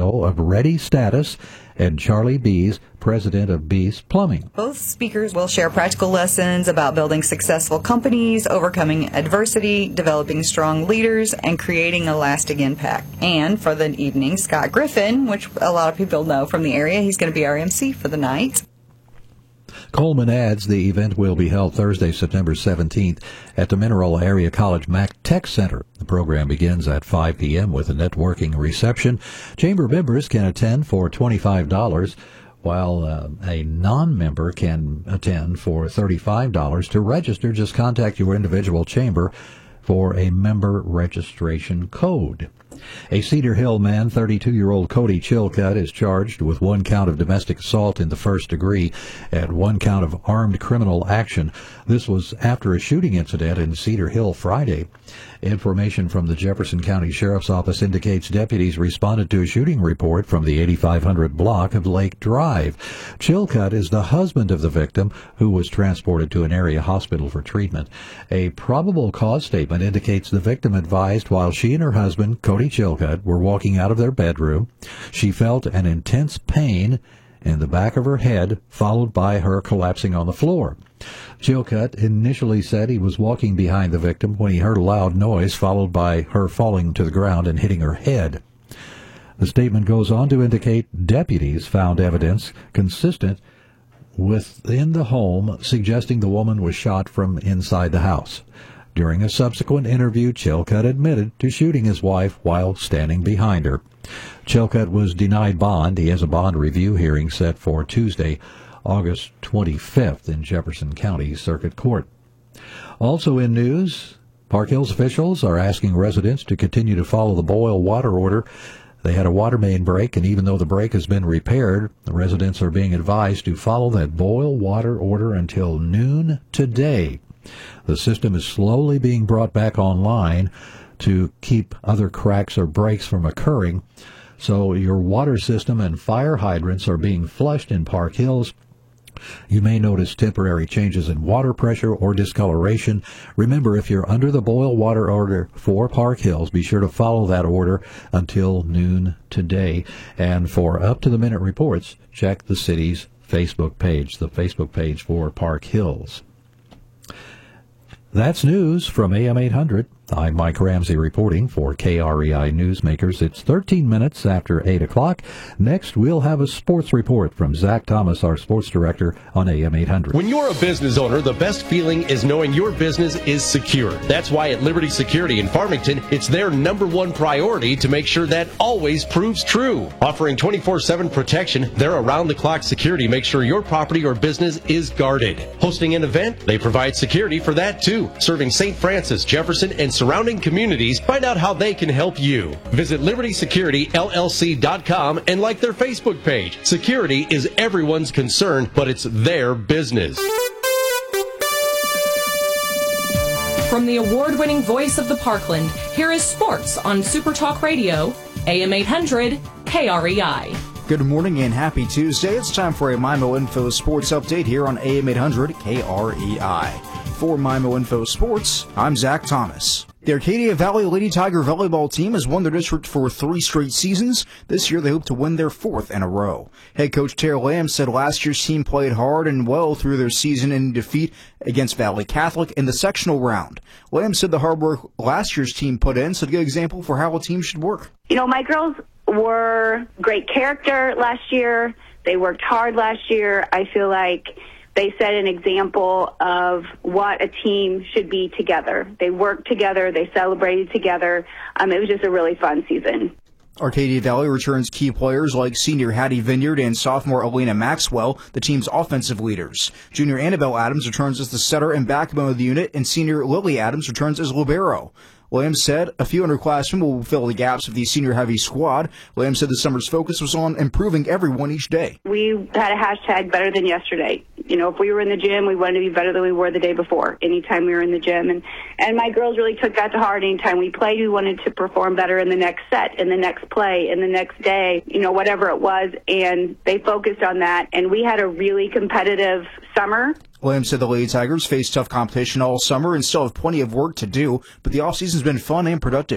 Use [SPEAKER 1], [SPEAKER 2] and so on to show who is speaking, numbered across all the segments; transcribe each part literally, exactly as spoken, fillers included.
[SPEAKER 1] O of Ready Status, and Charlie Bees, president of Bees Plumbing.
[SPEAKER 2] Both speakers will share practical lessons about building successful companies, overcoming adversity, developing strong leaders, and creating a lasting impact. And for the evening, Scott Griffin, which a lot of people know from the area, he's going to be our M C for the night.
[SPEAKER 1] Coleman adds the event will be held Thursday, September seventeenth at the Mineral Area College Mac Tech Center. The program begins at five p.m. with a networking reception. Chamber members can attend for twenty-five dollars, while uh, a non-member can attend for thirty-five dollars. To register, just contact your individual chamber for a member registration code. A Cedar Hill man, thirty-two-year-old Cody Chilcutt, is charged with one count of domestic assault in the first degree and one count of armed criminal action. This was after a shooting incident in Cedar Hill Friday. Information from the Jefferson County Sheriff's Office indicates deputies responded to a shooting report from the eighty-five hundred block of Lake Drive. Chilcutt is the husband of the victim, who was transported to an area hospital for treatment. A probable cause statement indicates the victim advised while she and her husband, Cody Chilcutt, were walking out of their bedroom, she felt an intense pain in the back of her head, followed by her collapsing on the floor. Chilcutt initially said he was walking behind the victim when he heard a loud noise, followed by her falling to the ground and hitting her head. The statement goes on to indicate deputies found evidence consistent within the home suggesting the woman was shot from inside the house. During a subsequent interview, Chilcutt admitted to shooting his wife while standing behind her. Chilcutt was denied bond. He has a bond review hearing set for Tuesday, August twenty-fifth in Jefferson County Circuit Court. Also in news, Park Hills officials are asking residents to continue to follow the boil water order. They had a water main break, and even though the break has been repaired, the residents are being advised to follow that boil water order until noon today. The system is slowly being brought back online to keep other cracks or breaks from occurring. So your water system and fire hydrants are being flushed in Park Hills. You may notice temporary changes in water pressure or discoloration. Remember, if you're under the boil water order for Park Hills, be sure to follow that order until noon today. And for up-to-the-minute reports, check the city's Facebook page, the Facebook page for Park Hills. That's news from A M eight hundred. I'm Mike Ramsey reporting for K R E I Newsmakers. It's thirteen minutes after eight o'clock. Next, we'll have a sports report from Zach Thomas, our sports director on A M eight hundred.
[SPEAKER 3] When you're a business owner, the best feeling is knowing your business is secure. That's why at Liberty Security in Farmington, it's their number one priority to make sure that always proves true. Offering twenty-four seven protection, their around-the-clock security makes sure your property or business is guarded. Hosting an event, they provide security for that too. Serving Saint Francis, Jefferson, and surrounding communities. Find out how they can help you. Visit Liberty Security L L C dot com and like their Facebook page. Security is everyone's concern, but it's their business.
[SPEAKER 4] From the award-winning voice of the Parkland, here is sports on Super Talk Radio, A M eight hundred, K R E I.
[SPEAKER 5] Good morning and happy Tuesday. It's time for a MIMO Info Sports Update here on A M eight hundred K R E I. For MIMO Info Sports, I'm Zach Thomas. The Arcadia Valley Lady Tiger volleyball team has won their district for three straight seasons. This year they hope to win their fourth in a row. Head coach Tara Lamb said last year's team played hard and well through their season in defeat against Valley Catholic in the sectional round. Lamb said the hard work last year's team put in set a good example for how a team should work.
[SPEAKER 6] You know, my girls were great character last year. They worked hard last year. I feel like they set an example of what a team should be together. They worked together. They celebrated together. Um, it was just a really fun season.
[SPEAKER 5] Arcadia Valley returns key players like senior Hattie Vineyard and sophomore Elena Maxwell, the team's offensive leaders. Junior Annabelle Adams returns as the setter and backbone of the unit, and senior Lily Adams returns as libero. Williams said a few underclassmen will fill the gaps of the senior-heavy squad. Williams said the summer's focus was on improving everyone each day.
[SPEAKER 6] We had a hashtag better than yesterday. You know, if we were in the gym, we wanted to be better than we were the day before, anytime we were in the gym. And, and my girls really took that to heart. Anytime we played, we wanted to perform better in the next set, in the next play, in the next day, you know, whatever it was. And they focused on that. And we had a really competitive summer.
[SPEAKER 5] Williams said the Lady Tigers faced tough competition all summer and still have plenty of work to do, but the offseason's been fun and productive.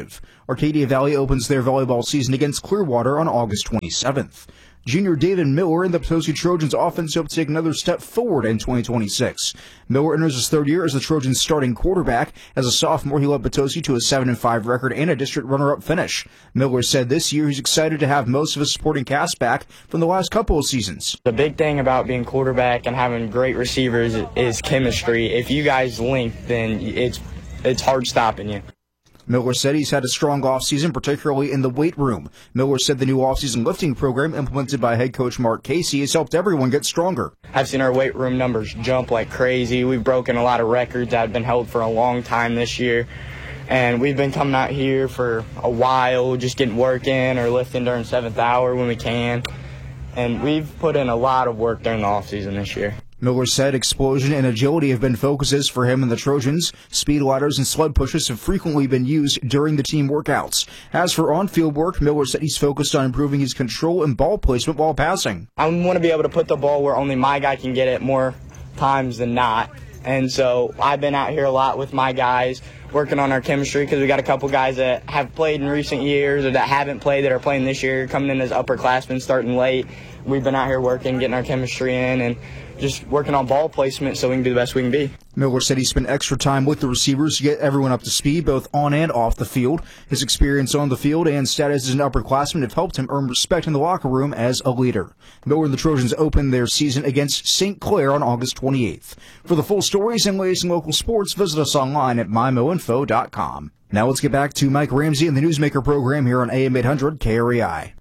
[SPEAKER 5] Arcadia Valley opens their volleyball season against Clearwater on August twenty-seventh. Junior David Miller and the Potosi Trojans offense hope to take another step forward in twenty twenty-six. Miller enters his third year as the Trojans' starting quarterback. As a sophomore, he led Potosi to a seven and five record and a district runner-up finish. Miller said this year he's excited to have most of his supporting cast back from the last couple of seasons.
[SPEAKER 7] The big thing about being quarterback and having great receivers is chemistry. If you guys link, then it's it's hard stopping you.
[SPEAKER 5] Miller said he's had a strong offseason, particularly in the weight room. Miller said the new offseason lifting program implemented by head coach Mark Casey has helped everyone get stronger.
[SPEAKER 7] I've seen our weight room numbers jump like crazy. We've broken a lot of records that have been held for a long time this year. And we've been coming out here for a while, just getting work in or lifting during seventh hour when we can. And we've put in a lot of work during the offseason this year.
[SPEAKER 5] Miller said explosion and agility have been focuses for him and the Trojans. Speed ladders and sled pushes have frequently been used during the team workouts. As for on-field work, Miller said he's focused on improving his control and ball placement while passing.
[SPEAKER 7] I want to be able to put the ball where only my guy can get it more times than not. And so I've been out here a lot with my guys, working on our chemistry, because we got a couple guys that have played in recent years or that haven't played that are playing this year, coming in as upperclassmen, starting late. We've been out here working, getting our chemistry in, and just working on ball placement so we can be the best we can be.
[SPEAKER 5] Miller said he spent extra time with the receivers to get everyone up to speed, both on and off the field. His experience on the field and status as an upperclassman have helped him earn respect in the locker room as a leader. Miller and the Trojans open their season against Saint Clair on August twenty-eighth. For the full stories and latest in local sports, visit us online at my mo info dot com. Now let's get back to Mike Ramsey and the Newsmaker program here on A M eight hundred K R E I.